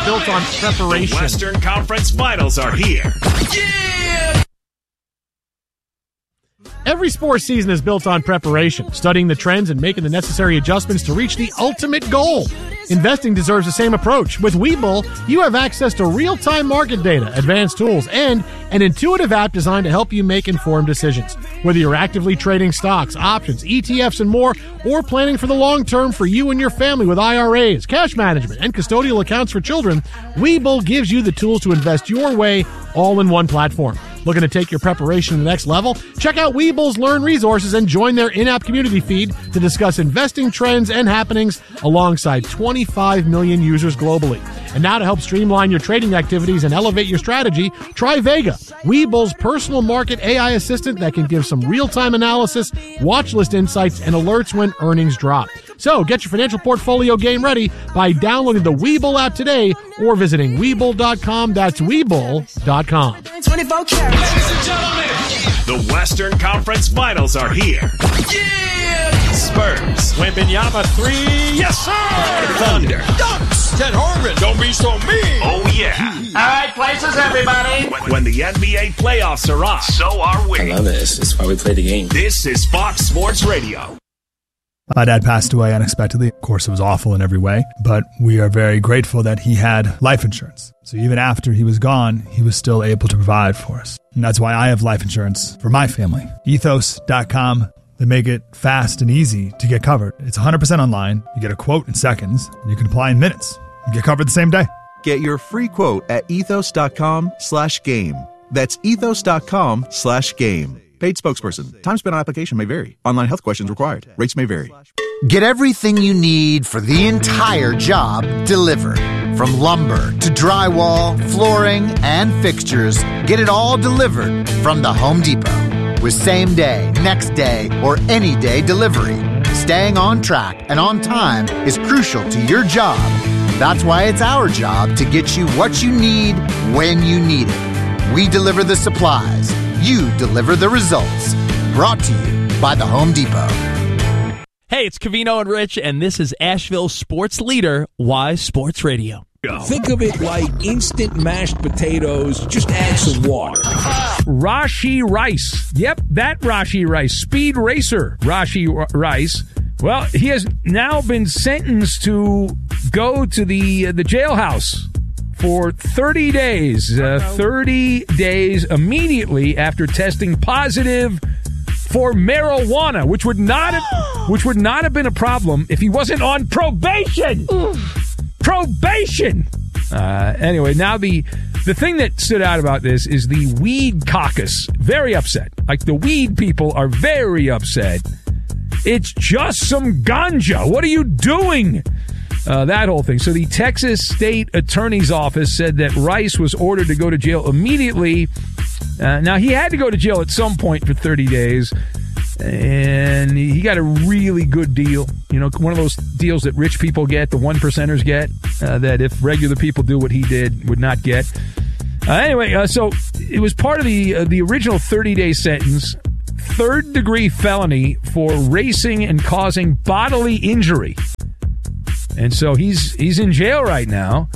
built on preparation. The Western Conference Finals are here. Yeah! Every sports season is built on preparation, studying the trends and making the necessary adjustments to reach the ultimate goal. Investing deserves the same approach. With Webull, you have access to real-time market data, advanced tools, and an intuitive app designed to help you make informed decisions. Whether you're actively trading stocks, options, ETFs, and more, or planning for the long term for you and your family with IRAs, cash management, and custodial accounts for children, Webull gives you the tools to invest your way all in one platform. Looking to take your preparation to the next level? Check out Webull's Learn resources and join their in-app community feed to discuss investing trends and happenings alongside 25 million users globally. And now to help streamline your trading activities and elevate your strategy, try Vega, Webull's personal market AI assistant that can give some real-time analysis, watch list insights, and alerts when earnings drop. So get your financial portfolio game ready by downloading the Webull app today or visiting Webull.com. That's Webull.com. 24 carats. Ladies and gentlemen, the Western Conference Finals are here. Yeah! Spurs. Wembanyama 3. Yes, sir! Thunder. Ducks. Ted Harmon. Don't be so mean. Oh, yeah. All right, places, everybody. When the NBA playoffs are on, so are we. I love it. It's why we play the game. This is Fox Sports Radio. My dad passed away unexpectedly. Of course, it was awful in every way, but we are very grateful that he had life insurance. So even after he was gone, he was still able to provide for us. And that's why I have life insurance for my family. Ethos.com. They make it fast and easy to get covered. It's 100% online. You get a quote in seconds, and you can apply in minutes. You get covered the same day. Get your free quote at ethos.com/game. That's ethos.com/game. Paid spokesperson. Time spent on application may vary. Online health questions required. Rates may vary. Get everything you need for the entire job delivered. From lumber to drywall, flooring, and fixtures, get it all delivered from the Home Depot. With same day, next day, or any day delivery. Staying on track and on time is crucial to your job. That's why it's our job to get you what you need when you need it. We deliver the supplies. You deliver the results. Brought to you by the Home Depot. Hey, it's Covino and Rich, and this is Asheville's sports leader, Wise Sports Radio. Think of it like instant mashed potatoes, just add some water. Rashee Rice. Yep, that Rashee Rice. Speed racer Rashee Rice. Well, he has now been sentenced to go to the jailhouse for 30 days. 30 days immediately after testing positive for marijuana, which would not have been a problem if he wasn't on probation. Probation. Anyway, now the thing that stood out about this is the weed caucus. Very upset. Like, the weed people are very upset. It's just some ganja. What are you doing? That whole thing. So the Texas State Attorney's Office said that Rice was ordered to go to jail immediately. Now, he had to go to jail at some point for 30 days, and he got a really good deal. You know, one of those deals that rich people get, the 1%ers get, that if regular people do what he did, would not get. Anyway, so it was part of the original 30-day sentence, third-degree felony for racing and causing bodily injury. And so he's in jail right now,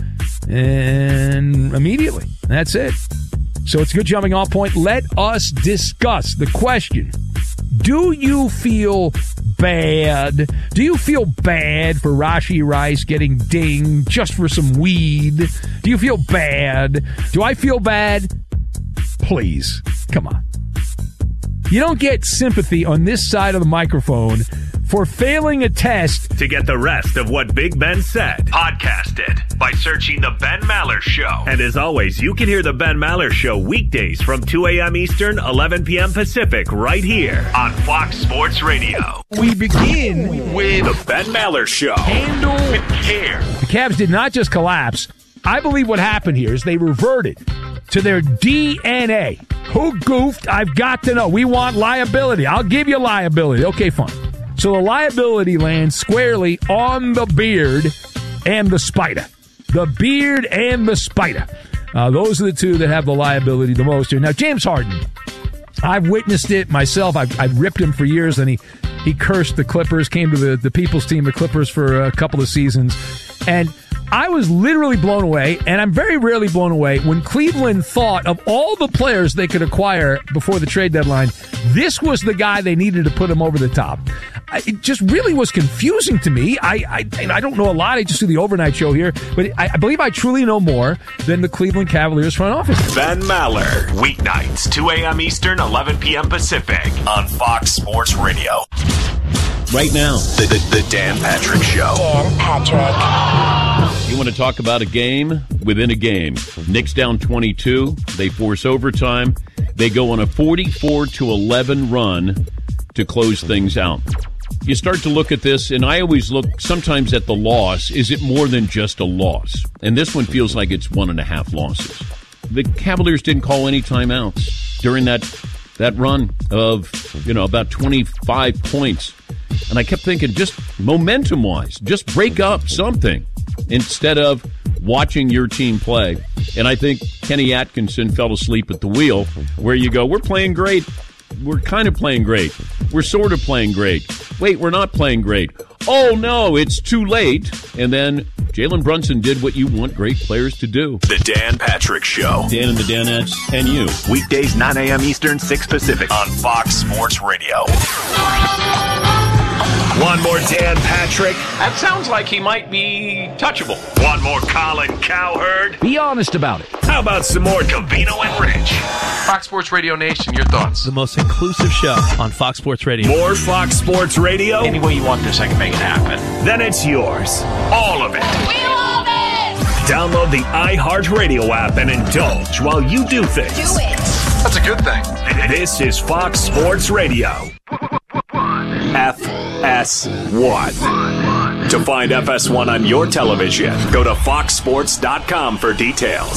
and immediately. That's it. So it's a good jumping off point. Let us discuss the question. Do you feel bad? Do you feel bad for Rashee Rice getting dinged just for some weed? Do you feel bad? Do I feel bad? Please, come on. You don't get sympathy on this side of the microphone for failing a test. To get the rest of what Big Ben said, podcast it by searching The Ben Maller Show. And as always, you can hear The Ben Maller Show weekdays from 2 a.m. Eastern, 11 p.m. Pacific, right here on Fox Sports Radio. We begin with The Ben Maller Show. Handle with care. The Cavs did not just collapse. I believe what happened here is they reverted to their DNA. Who goofed? I've got to know. We want liability. I'll give you liability. Okay, fine. So the liability lands squarely on the Beard and the Spider. The Beard and the Spider. Those are the two that have the liability the most here. Now, James Harden, I've witnessed it myself. I've ripped him for years, and he cursed the Clippers, came to the people's team, the Clippers, for a couple of seasons. And I was literally blown away, and I'm very rarely blown away when Cleveland thought of all the players they could acquire before the trade deadline. This was the guy they needed to put him over the top. It just really was confusing to me. I don't know a lot. I just do the overnight show here, but I believe I truly know more than the Cleveland Cavaliers front office. Ben Maller, weeknights, 2 a.m. Eastern, 11 p.m. Pacific, on Fox Sports Radio. Right now, the Dan Patrick Show. Dan Patrick. You want to talk about a game within a game. Knicks down 22. They force overtime. They go on a 44-11 run to close things out. You start to look at this, and I always look sometimes at the loss. Is it more than just a loss? And this one feels like it's 1.5 losses. The Cavaliers didn't call any timeouts during that run of, about 25 points. And I kept thinking, just momentum-wise, just break up something instead of watching your team play. And I think Kenny Atkinson fell asleep at the wheel, where you go, we're playing great. We're kind of playing great. We're sort of playing great. Wait, we're not playing great. Oh, no, it's too late. And then Jalen Brunson did what you want great players to do. The Dan Patrick Show. Dan and the Danettes and you. Weekdays, 9 a.m. Eastern, 6 Pacific, on Fox Sports Radio. One more Dan Patrick. That sounds like he might be touchable. One more Colin Cowherd. Be honest about it. How about some more Covino and Rich? Fox Sports Radio Nation, your thoughts? The most inclusive show on Fox Sports Radio. More Fox Sports Radio? Any way you want this, I can make it happen. Then it's yours. All of it. We love it! Download the iHeartRadio app and indulge while you do things. Do it! That's a good thing. This is Fox Sports Radio. FS1. To find FS1 on your television, go to foxsports.com for details.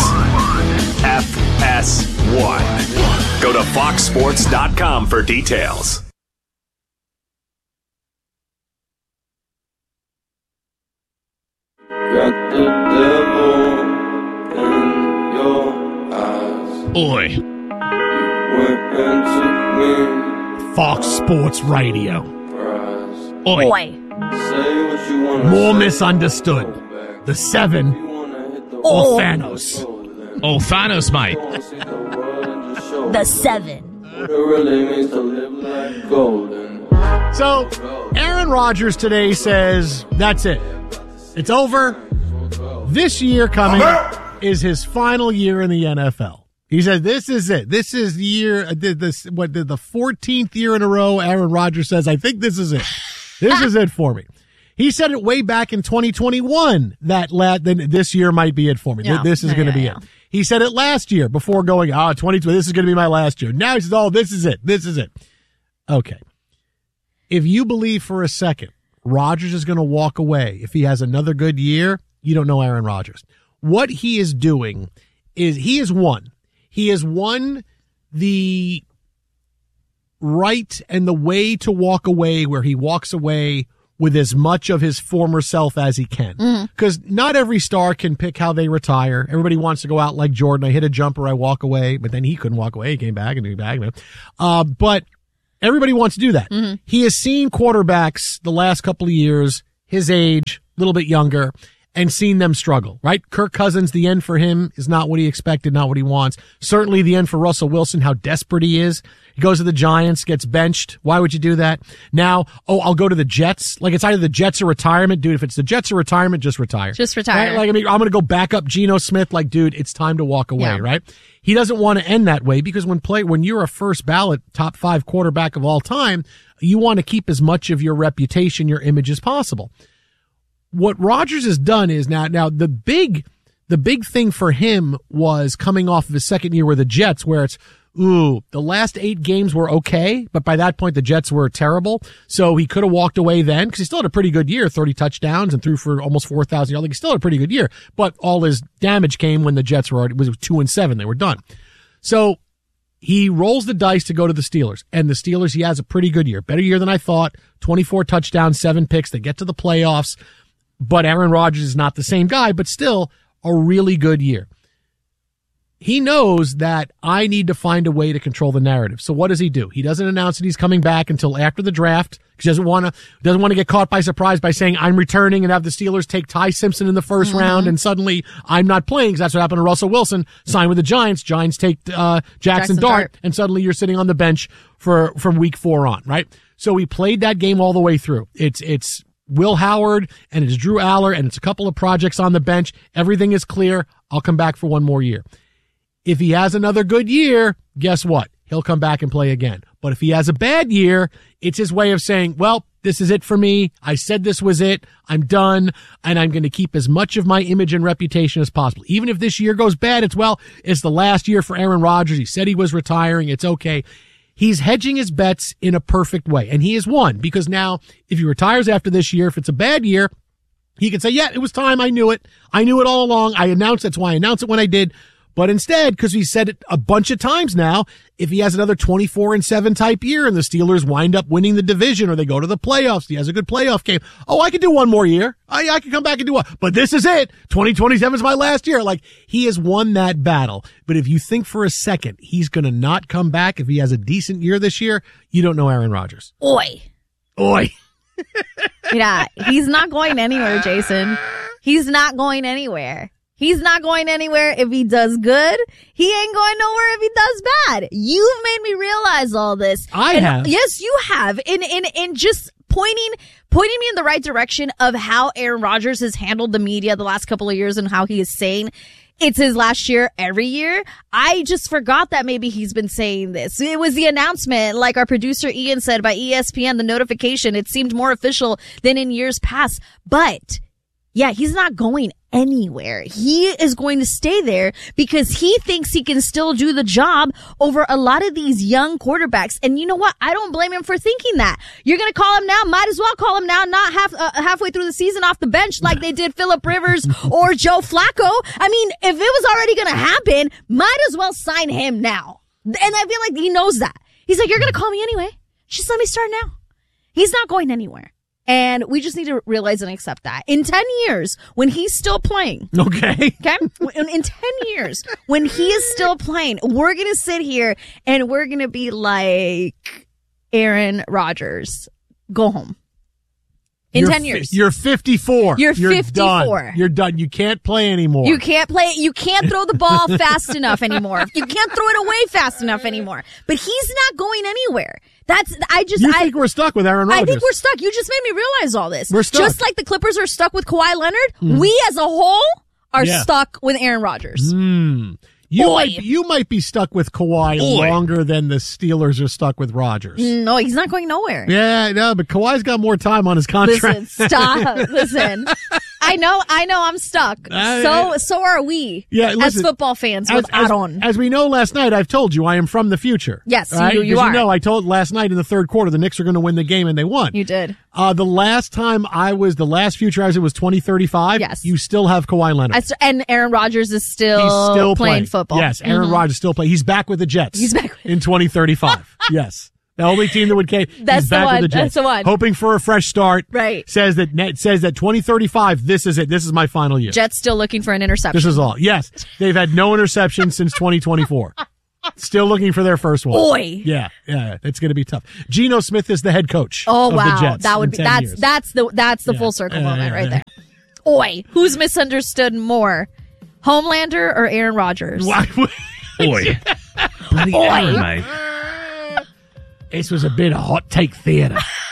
FS1. Go to foxsports.com for details. Got the devil in your eyes. Oi. You went and took me. Fox Sports Radio. Oi. Say what you want. More misunderstood. The 7 or Thanos. Oh, Thanos, mate. The 7. What it really means to live like golden. So, Aaron Rodgers today says, that's it. It's over. This year coming is his final year in the NFL. He says, this is it. This is the year, the 14th year in a row, Aaron Rodgers says, I think this is it. This is it for me. He said it way back in 2021 that this year might be it for me. Yeah. This is going to be it. He said it last year before going, 2020, this is going to be my last year. Now he says, this is it. This is it. Okay. If you believe for a second Rodgers is going to walk away if he has another good year, you don't know Aaron Rodgers. What he is doing is he has won. He has won the right and the way to walk away where he walks away with as much of his former self as he can. Because not every star can pick how they retire. Everybody wants to go out like Jordan. I hit a jumper, I walk away, but then he couldn't walk away. He came back and came back. But everybody wants to do that. Mm-hmm. He has seen quarterbacks the last couple of years, his age, a little bit younger, and seen them struggle, right? Kirk Cousins, the end for him is not what he expected, not what he wants. Certainly the end for Russell Wilson, how desperate he is. He goes to the Giants, gets benched. Why would you do that? Now, I'll go to the Jets. Like, it's either the Jets or retirement. Dude, if it's the Jets or retirement, just retire. Just retire. Right? Like, I'm going to go back up Geno Smith. Like, dude, it's time to walk away, right? He doesn't want to end that way because when you're a first ballot top 5 quarterback of all time, you want to keep as much of your reputation, your image as possible. What Rodgers has done is now the big thing for him was coming off of his second year with the Jets, where it's, the last 8 games were okay, but by that point the Jets were terrible. So he could have walked away then because he still had a pretty good year, 30 touchdowns and threw for almost 4,000 yards. Like, he still had a pretty good year, was came when the Jets was 2-7. They were done. So he rolls the dice to go to the Steelers, and the Steelers, he has a pretty good year, better year than I thought. 24 touchdowns, 7 picks. They get to the playoffs. But Aaron Rodgers is not the same guy, but still a really good year. he knows that I need to find a way to control the narrative. So what does he do? He doesn't announce that he's coming back until after the draft because he doesn't want to get caught by surprise by saying I'm returning and have the Steelers take Ty Simpson in the first round and suddenly I'm not playing because that's what happened to Russell Wilson. Signed with the Giants. Giants take Jackson Dart and suddenly you're sitting on the bench from week 4 on, right? So he played that game all the way through. It's Will Howard and it's Drew Aller and it's a couple of projects on the bench. Everything is clear. I'll come back for one more year. If he has another good year, guess what? He'll come back and play again. But if he has a bad year, it's his way of saying, well, this is it for me. I said this was it. I'm done. And I'm going to keep as much of my image and reputation as possible. Even if this year goes bad, it's the last year for Aaron Rodgers. He said he was retiring. It's okay. He's hedging his bets in a perfect way. And he has won because now if he retires after this year, if it's a bad year, he can say, yeah, it was time. I knew it. I knew it all along. I announced. That's why I announced it when I did. But instead, because he said it a bunch of times now, if he has another 24-7 type year and the Steelers wind up winning the division or they go to the playoffs, he has a good playoff game. Oh, I could do one more year. I could come back and do one. But this is it. 2027 is my last year. Like, he has won that battle. But if you think for a second he's going to not come back if he has a decent year this year, you don't know Aaron Rodgers. Oi. Yeah, he's not going anywhere, Jason. He's not going anywhere. He's not going anywhere if he does good. He ain't going nowhere if he does bad. You've made me realize all this. I have. Yes, you have. In just pointing me in the right direction of how Aaron Rodgers has handled the media the last couple of years and how he is saying it's his last year every year. I just forgot that maybe he's been saying this. It was the announcement, like our producer Ian said, by ESPN, the notification. It seemed more official than in years past. But yeah, he's not going anywhere. He is going to stay there because he thinks he can still do the job over a lot of these young quarterbacks. And you know what? I don't blame him for thinking that. You're going to call him now. Might as well call him now, not halfway through the season off the bench like they did Phillip Rivers or Joe Flacco. I mean, if it was already going to happen, might as well sign him now. And I feel like he knows that. He's like, you're going to call me anyway. Just let me start now. He's not going anywhere. And we just need to realize and accept that. In 10 years, when he's still playing. Okay. In 10 years, when he is still playing, we're going to sit here and we're going to be like, Aaron Rodgers, go home. In 10 years. You're 54. You're 54. Done. You're done. You can't play anymore. You can't play. You can't throw the ball fast enough anymore. You can't throw it away fast enough anymore. But he's not going anywhere. You think we're stuck with Aaron Rodgers? I think we're stuck. You just made me realize all this. We're stuck. Just like the Clippers are stuck with Kawhi Leonard, we as a whole are stuck with Aaron Rodgers. You might be stuck with Kawhi longer than the Steelers are stuck with Rodgers. No, he's not going nowhere. Yeah, no, but Kawhi's got more time on his contract. Listen, stop. Listen. I know I'm stuck. So are we as football fans with Aaron. As we know last night, I've told you I am from the future. Yes, right? you are. You know, I told last night in the third quarter the Knicks are going to win the game, and they won. You did. The last future I was, it was 2035. Yes. You still have Kawhi Leonard. And Aaron Rodgers is still playing football. Yes, Aaron Rodgers still playing. He's back with the Jets. He's back in 2035. Yes. The only team that would cave. That's he's back the one. with the Jets. That's the one. Hoping for a fresh start. Right. Says that 2035, this is it. This is my final year. Jets still looking for an interception. This is all. Yes. They've had no interceptions since 2024. Still looking for their first one. Boy. Yeah. It's going to be tough. Geno Smith is the head coach. Oh, of wow. the Jets. That would be that's the full circle moment right there. Oi. Who's misunderstood more? Homelander or Aaron Rodgers? Oi. Bloody Aaron, mate. This was a bit of hot take theater.